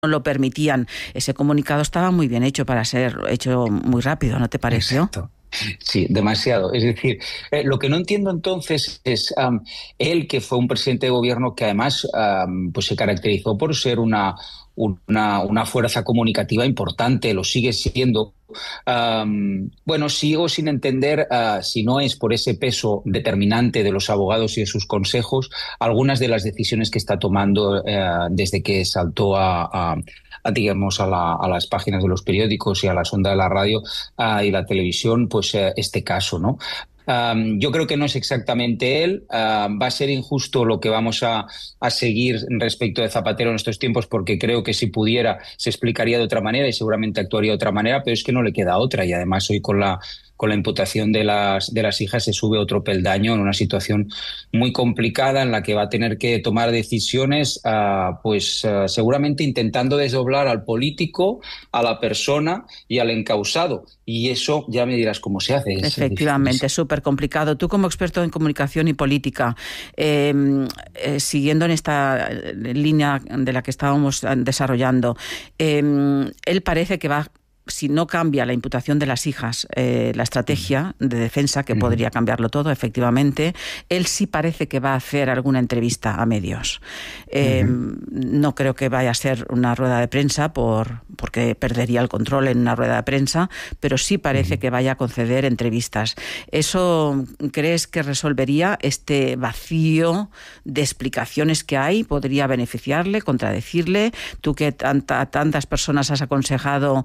lo permitían. Ese comunicado estaba muy bien hecho para ser hecho muy rápido, ¿no te pareció? Exacto. Sí, demasiado. Es decir, lo que no entiendo entonces es él, que fue un presidente de gobierno que además pues se caracterizó por ser una fuerza comunicativa importante, lo sigue siendo. Bueno, sigo sin entender si no es por ese peso determinante de los abogados y de sus consejos, algunas de las decisiones que está tomando desde que saltó digamos, a las páginas de los periódicos y a las ondas de la radio y la televisión, pues este caso, ¿no? Yo creo que no es exactamente él. Va a ser injusto lo que vamos a seguir respecto de Zapatero en estos tiempos, porque creo que si pudiera se explicaría de otra manera y seguramente actuaría de otra manera, pero es que no le queda otra. Y además hoy con la imputación de las hijas se sube otro peldaño en una situación muy complicada en la que va a tener que tomar decisiones, pues seguramente intentando desdoblar al político, a la persona y al encausado. Y eso ya me dirás cómo se hace. Es Efectivamente, difícil. es súper complicado. Tú, como experto en comunicación y política, siguiendo en esta línea de la que estábamos desarrollando, él parece que va, si no cambia la imputación de las hijas, la estrategia de defensa, que Ujú, podría cambiarlo todo, efectivamente, él sí parece que va a hacer alguna entrevista a medios. ujú, No creo que vaya a ser una rueda de prensa porque perdería el control en una rueda de prensa, pero sí parece ujú. que vaya a conceder entrevistas. ¿Eso crees que resolvería este vacío de explicaciones que hay? ¿Podría beneficiarle, contradecirle? Tú que tantas personas has aconsejado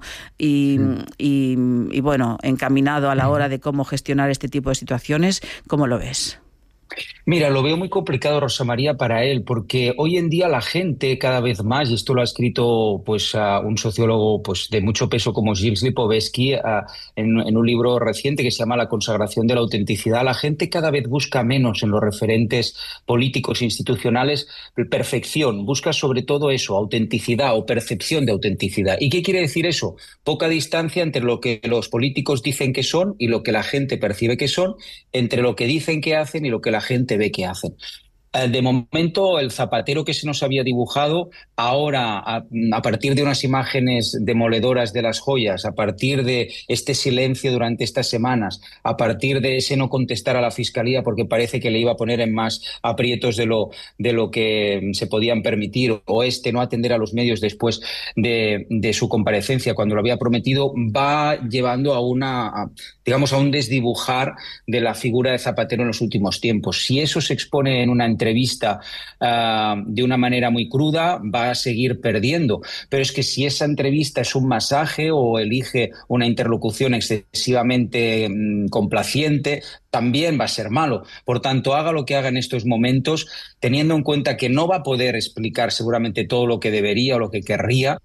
y bueno, encaminado a la hora Ujú. de cómo gestionar este tipo de situaciones, ¿cómo lo ves? Mira, lo veo muy complicado, Rosa María, para él, porque hoy en día la gente cada vez más, y esto lo ha escrito pues un sociólogo pues de mucho peso como Gilles Lipovetsky en un libro reciente que se llama La consagración de la autenticidad, la gente cada vez busca menos en los referentes políticos e institucionales perfección, busca sobre todo eso, autenticidad o percepción de autenticidad. ¿Y qué quiere decir eso? Poca distancia entre lo que los políticos dicen que son y lo que la gente percibe que son, entre lo que dicen que hacen y lo que la gente ve que hacen. De momento, el Zapatero que se nos había dibujado, ahora, a partir de unas imágenes demoledoras de las joyas, a partir de este silencio durante estas semanas, a partir de ese no contestar a la Fiscalía porque parece que le iba a poner en más aprietos de lo que se podían permitir, o este no atender a los medios después de su comparecencia cuando lo había prometido, va llevando digamos, a un desdibujar de la figura de Zapatero en los últimos tiempos. Si eso se expone en una entrevista de una manera muy cruda, va a seguir perdiendo. Pero es que si esa entrevista es un masaje o elige una interlocución excesivamente complaciente, también va a ser malo. Por tanto, haga lo que haga en estos momentos, teniendo en cuenta que no va a poder explicar seguramente todo lo que debería o lo que querría,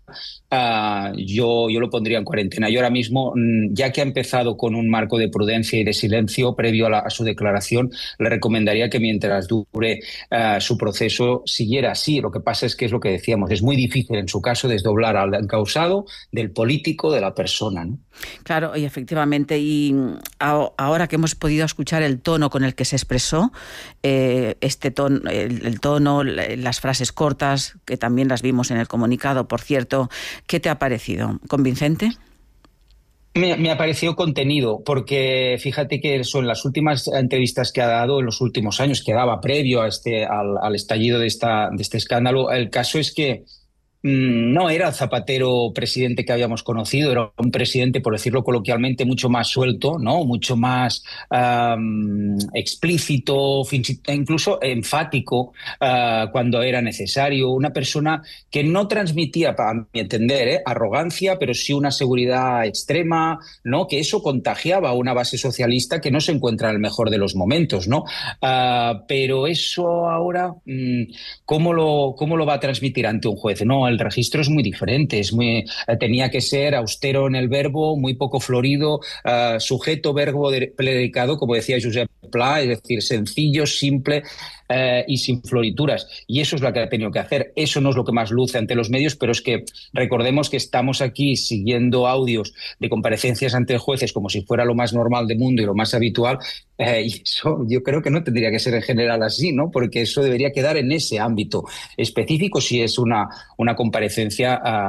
yo lo pondría en cuarentena. Yo ahora mismo, ya que ha empezado con un marco de prudencia y de silencio previo a su declaración, le recomendaría que mientras dure su proceso siguiera así. Lo que pasa es que es lo que decíamos, es muy difícil en su caso desdoblar al encausado del político, de la persona, ¿no? Claro, y efectivamente, ahora que hemos podido escuchar el tono con el que se expresó, este tono, el tono, las frases cortas, que también las vimos en el comunicado, por cierto, ¿qué te ha parecido? ¿Convincente? Me ha parecido contenido, porque fíjate que son las últimas entrevistas que ha dado en los últimos años, que daba previo al estallido de este escándalo. El caso es que no era el Zapatero presidente que habíamos conocido, era un presidente, por decirlo coloquialmente, mucho más suelto, ¿no? Mucho más explícito, incluso enfático cuando era necesario. Una persona que no transmitía, para mi entender, arrogancia, pero sí una seguridad extrema, ¿no? Que eso contagiaba a una base socialista que no se encuentra en el mejor de los momentos, ¿no? Pero eso ahora, ¿cómo lo va a transmitir ante un juez? No, el registro es muy diferente, tenía que ser austero en el verbo, muy poco florido, sujeto, verbo, predicado, como decía Josep Pla, es decir, sencillo, simple y sin florituras. Y eso es lo que ha tenido que hacer. Eso no es lo que más luce ante los medios, pero es que recordemos que estamos aquí siguiendo audios de comparecencias ante jueces como si fuera lo más normal del mundo y lo más habitual, y eso yo creo que no tendría que ser en general así, ¿no? Porque eso debería quedar en ese ámbito específico si es una comparecencia